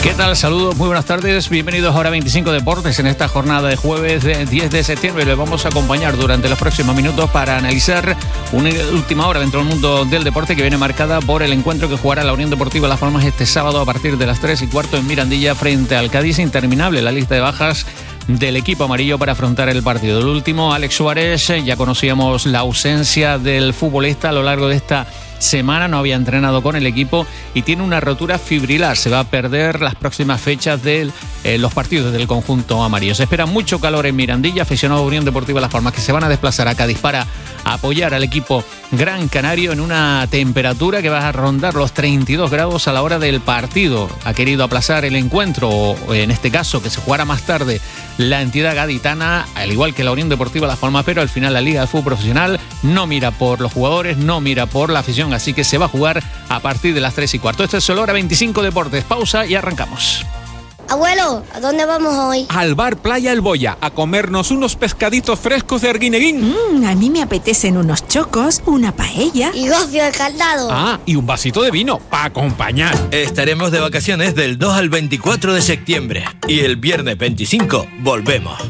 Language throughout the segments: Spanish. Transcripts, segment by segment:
¿Qué tal? Saludos, muy buenas tardes. Bienvenidos a Hora 25 Deportes en esta jornada de jueves 10 de septiembre. Les vamos a acompañar durante los próximos minutos para analizar una última hora dentro del mundo del deporte que viene marcada por el encuentro que jugará la Unión Deportiva Las Palmas este sábado a partir de las 3:15 en Mirandilla frente al Cádiz. Interminable la lista de bajas del equipo amarillo para afrontar el partido. El último, Alex Suárez, ya conocíamos la ausencia del futbolista a lo largo de esta semana, no había entrenado con el equipo y tiene una rotura fibrilar. Se va a perder las próximas fechas de los partidos del conjunto amarillo. Se espera mucho calor en Mirandilla. Aficionados de Unión Deportiva Las Palmas que se van a desplazar a Cádiz para apoyar al equipo gran canario en una temperatura que va a rondar los 32 grados a la hora del partido. Ha querido aplazar el encuentro, o en este caso que se jugara más tarde, la entidad gaditana, al igual que la Unión Deportiva Las Palmas, pero al final la Liga de Fútbol Profesional no mira por los jugadores, no mira por la afición, así que se va a jugar a partir de las 3:15. Esto es solo Hora 25 Deportes. Pausa y arrancamos. Abuelo, ¿a dónde vamos hoy? Al bar Playa El Boya, a comernos unos pescaditos frescos de Arguineguín. A mí me apetecen unos chocos, una paella. Y gofio escaldado. Ah, y un vasito de vino, para acompañar. Estaremos de vacaciones del 2 al 24 de septiembre. Y el viernes 25 volvemos.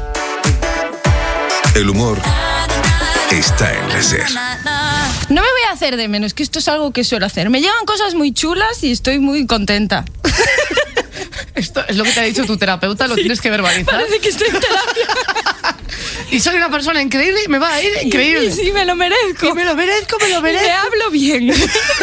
El humor está en la SER. No me voy a hacer de menos, que esto es algo que suelo hacer. Me llegan cosas muy chulas y estoy muy contenta. Esto es lo que te ha dicho tu terapeuta, lo tienes que verbalizar. Parece que estoy en terapia. Y soy una persona increíble y me va a ir increíble. Sí, me lo merezco. Y me lo merezco. Y me hablo bien.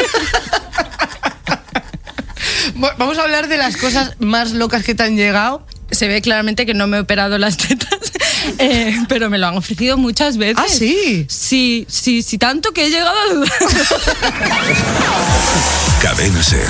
Vamos a hablar de las cosas más locas que te han llegado. Se ve claramente que no me he operado las tetas, pero me lo han ofrecido muchas veces. ¿Ah, sí? Sí, tanto que he llegado a dudar. Cadena SER.